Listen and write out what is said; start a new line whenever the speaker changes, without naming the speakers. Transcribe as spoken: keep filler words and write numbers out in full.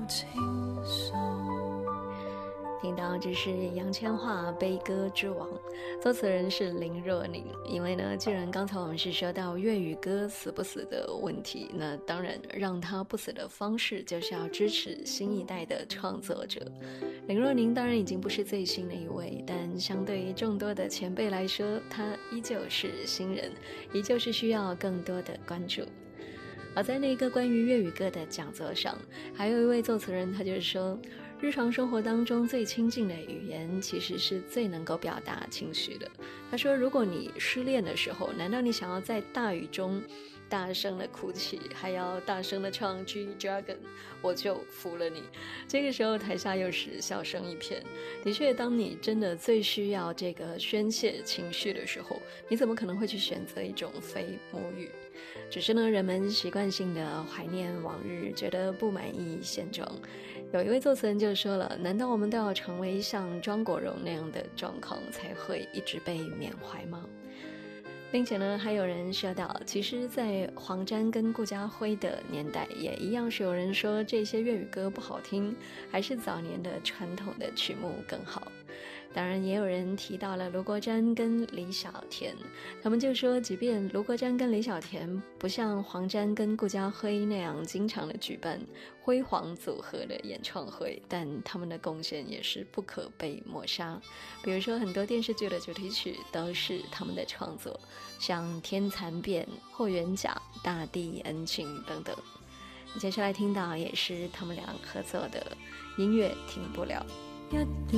倾诉。
听到这是杨千嬅悲歌之王，作词人是林若宁。因为呢，既然刚才我们是说到粤语歌死不死的问题，那当然让它不死的方式就是要支持新一代的创作者。林若宁当然已经不是最新的一位，但相对于众多的前辈来说，她依旧是新人，依旧是需要更多的关注。而在那个关于粤语歌的讲座上，还有一位作词人，他就是说，日常生活当中最亲近的语言其实是最能够表达情绪的。他说，如果你失恋的时候，难道你想要在大雨中大声的哭泣，还要大声的唱 G Dragon 我就服了你？这个时候台下又是笑声一片。的确，当你真的最需要这个宣泄情绪的时候，你怎么可能会去选择一种非母语？只是呢，人们习惯性的怀念往日，觉得不满意现状。有一位作词人就说了，难道我们都要成为像庄国荣那样的状况才会一直被缅怀吗？并且呢，还有人说到，其实在黄沾跟顾嘉辉的年代，也一样是有人说这些粤语歌不好听，还是早年的传统的曲目更好。当然也有人提到了卢国沾跟李小田，他们就说，即便卢国沾跟李小田不像黄沾跟顾嘉辉那样经常的举办辉煌组合的演唱会，但他们的贡献也是不可被抹杀。比如说很多电视剧的主题曲都是他们的创作，像天蚕变、霍元甲、大地恩情等等。接下来听到也是他们俩合作的音乐停不了。
一段